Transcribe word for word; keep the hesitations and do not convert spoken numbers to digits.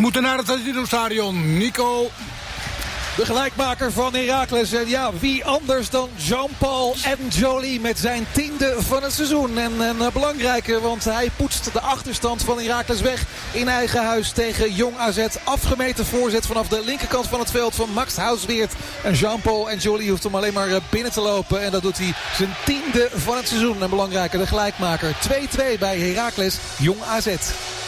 moeten naar het Dino-stadion. Nico. De gelijkmaker van Heracles. En ja, wie anders dan Jean-Paul N'Joli met zijn tiende van het seizoen. En een belangrijke, want hij poetst de achterstand van Heracles weg in eigen huis tegen Jong A Z. Afgemeten voorzet vanaf de linkerkant van het veld van Max Huisweert. En Jean-Paul N'Joli hoeft hem alleen maar binnen te lopen. En dat doet hij zijn tiende van het seizoen. En belangrijker, de gelijkmaker. twee twee bij Heracles Jong A Z.